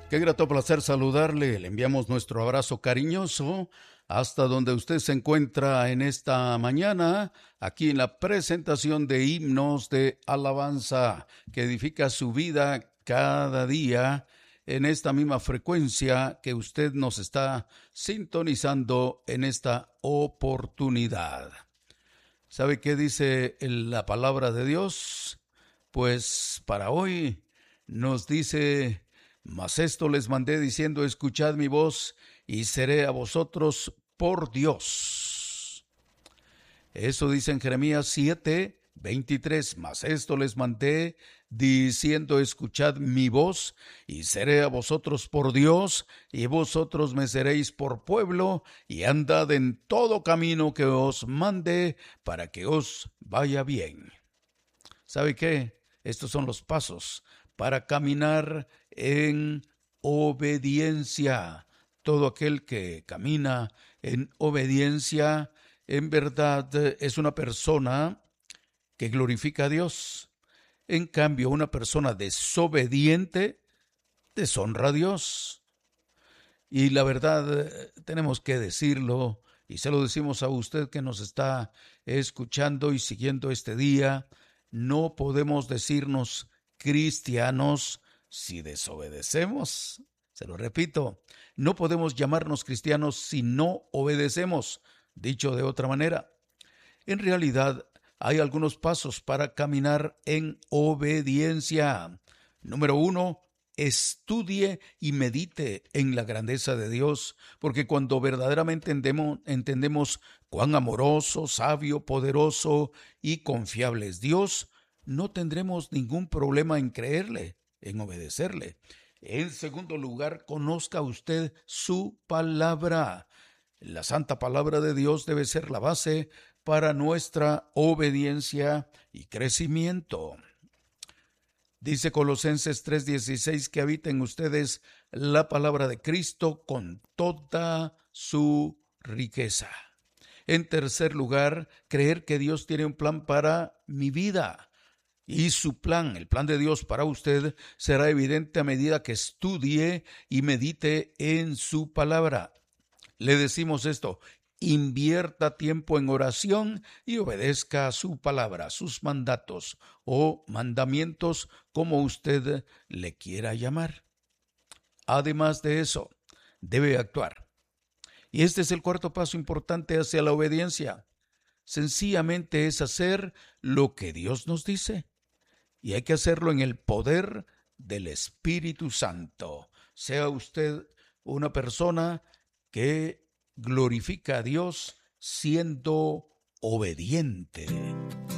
Qué grato placer saludarle. Le enviamos nuestro abrazo cariñoso hasta donde usted se encuentra en esta mañana, aquí en la presentación de himnos de alabanza que edifica su vida cada día en esta misma frecuencia que usted nos está sintonizando en esta oportunidad. ¿Sabe qué dice la palabra de Dios? Pues para hoy nos dice: mas esto les mandé diciendo, escuchad mi voz, y seré a vosotros por Dios. Eso dice en Jeremías 7:23. Mas esto les mandé diciendo, escuchad mi voz, y seré a vosotros por Dios, y vosotros me seréis por pueblo, y andad en todo camino que os mande, para que os vaya bien. ¿Sabe qué? Estos son los pasos para caminar en obediencia. Todo aquel que camina en obediencia, en verdad, es una persona que glorifica a Dios. En cambio, una persona desobediente deshonra a Dios. Y la verdad, tenemos que decirlo, y se lo decimos a usted que nos está escuchando y siguiendo este día: no podemos decirnos cristianos si desobedecemos. Se lo repito, no podemos llamarnos cristianos si no obedecemos. Dicho de otra manera, en realidad hay algunos pasos para caminar en obediencia. Número 1, estudie y medite en la grandeza de Dios, porque cuando verdaderamente entendemos cuán amoroso, sabio, poderoso y confiable es Dios, no tendremos ningún problema en creerle, en obedecerle. En segundo lugar, conozca usted su palabra. La santa palabra de Dios debe ser la base para nuestra obediencia y crecimiento. Dice Colosenses 3:16 que habita en ustedes la palabra de Cristo con toda su riqueza. En tercer lugar, creer que Dios tiene un plan para mi vida. Y su plan, el plan de Dios para usted, será evidente a medida que estudie y medite en su palabra. Le decimos esto: invierta tiempo en oración y obedezca a su palabra, sus mandatos o mandamientos, como usted le quiera llamar. Además de eso, debe actuar. Y este es el cuarto paso importante hacia la obediencia. Sencillamente es hacer lo que Dios nos dice. Y hay que hacerlo en el poder del Espíritu Santo. Sea usted una persona que glorifica a Dios siendo obediente.